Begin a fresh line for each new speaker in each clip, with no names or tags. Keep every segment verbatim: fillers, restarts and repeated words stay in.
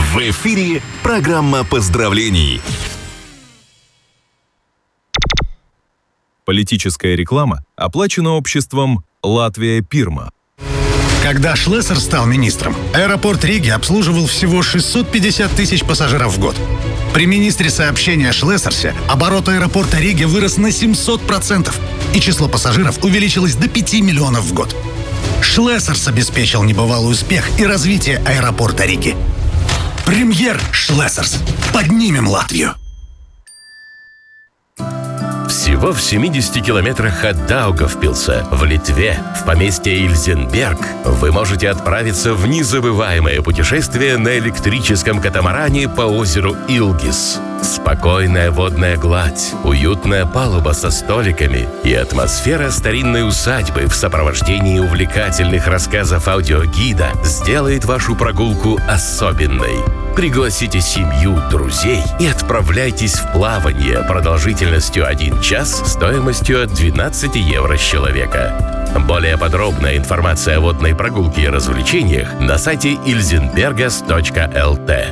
В эфире программа поздравлений.
Политическая реклама оплачена обществом «Латвия Пирма».
Когда Шлессер стал министром, аэропорт Риги обслуживал всего шестьсот пятьдесят тысяч пассажиров в год. При министре сообщения Шлессерсе оборот аэропорта Риги вырос на семьсот процентов, и число пассажиров увеличилось до пяти миллионов в год. Шлессерс обеспечил небывалый успех и развитие аэропорта Риги. Премьер Шлессерс. Поднимем Латвию.
Всего в семидесяти километрах от Даугавпилса, в Литве, в поместье Ильзенберг, вы можете отправиться в незабываемое путешествие на электрическом катамаране по озеру Илгис. Спокойная водная гладь, уютная палуба со столиками и атмосфера старинной усадьбы в сопровождении увлекательных рассказов аудиогида сделает вашу прогулку особенной. Пригласите семью, друзей и отправляйтесь в плавание продолжительностью один час стоимостью от двенадцати евро с человека. Более подробная информация о водной прогулке и развлечениях на сайте ilzenbergas точка эл ти.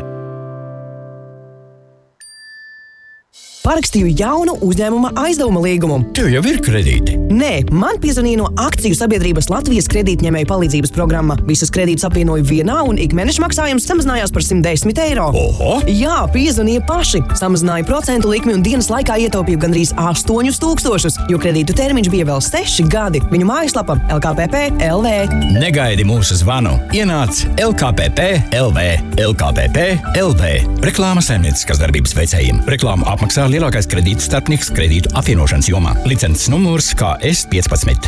Parakstīju jaunu uzņēmuma aizdevuma līgumu.
Tev jau ir kredīti?
Nē, man piezvanīja no akciju sabiedrības Latvijas kredītņēmēju palīdzības programma. Visas kredītas apvienoju vienā un ikmēneša maksājums samazinājās par simt desmit eiro.
Oho!
Jā, piezvanīja paši. Samazināja procentu likmi un dienas laikā ietaupīju gandrīz astoņus tūkstošus, jo kredītu termiņš bija vēl seši gadi. Viņu mājaslapa el ka pe pe punkt el vē.
Negaidi mūsu zvanu. Ienāc el ka pe pe punkt el vē. el ka pe pe punkt el vē. Reklāma saimnieciskas darbības veicējiem. Reklāmu apmaksā lielākais kredītu starpnieks kredītu apvienošanas jomā. Licences numurs ка эс пятнадцать.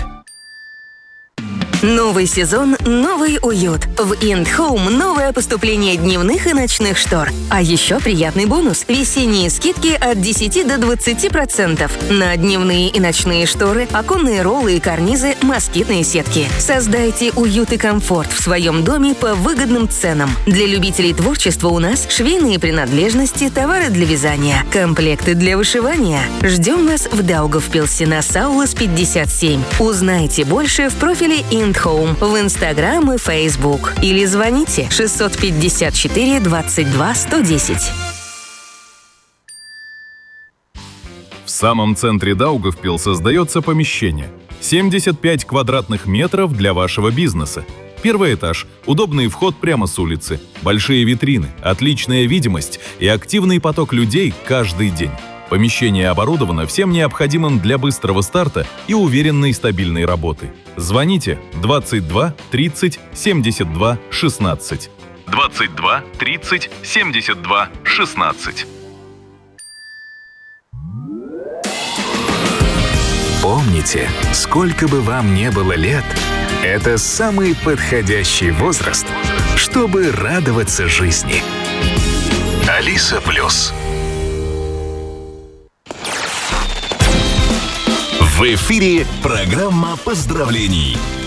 Новый сезон, новый уют. В Индхоум новое поступление дневных и ночных штор. А еще приятный бонус. Весенние скидки от десяти до двадцати процентов. На дневные и ночные шторы, оконные роллы и карнизы, москитные сетки. Создайте уют и комфорт в своем доме по выгодным ценам. Для любителей творчества у нас швейные принадлежности, товары для вязания, комплекты для вышивания. Ждем вас в Даугавпилсе на Саулас пятьдесят семь. Узнайте больше в профиле Индхоум в Инстаграм и Фейсбук. Или звоните шестьсот пятьдесят четыре двадцать два сто десять.
В самом центре Даугавпилса сдается помещение. семьдесят пять квадратных метров для вашего бизнеса. Первый этаж, удобный вход прямо с улицы, большие витрины, отличная видимость и активный поток людей каждый день. Помещение оборудовано всем необходимым для быстрого старта и уверенной стабильной работы. Звоните двадцать два тридцать семьдесят два шестнадцать. двадцать два тридцать семьдесят два шестнадцать.
Помните, сколько бы вам не было лет, это самый подходящий возраст, чтобы радоваться жизни. Алиса Плюс. В эфире программа поздравлений.